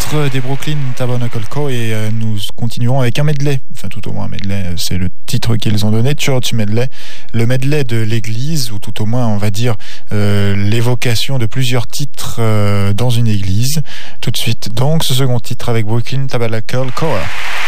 titre des Brooklyn Tabernacle Choir et nous continuerons avec un medley, enfin tout au moins un medley, c'est le titre qu'ils ont donné, Church Medley, le medley de l'église, ou tout au moins on va dire l'évocation de plusieurs titres dans une église. Tout de suite donc ce second titre avec Brooklyn Tabernacle Choir.